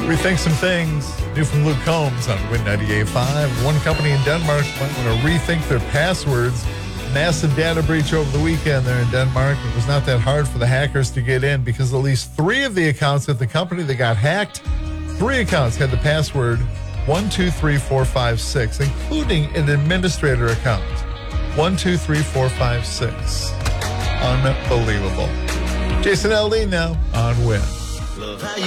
Rethink some things. New from Luke Combs on Win 98.5. One company in Denmark might want to rethink their passwords. Massive data breach over the weekend there in Denmark. It was not that hard for the hackers to get in because at least 3 of the accounts at the company that got hacked, 3 accounts had the password 123456, including an administrator account. 123456. Unbelievable. Jason Aldean now on Win.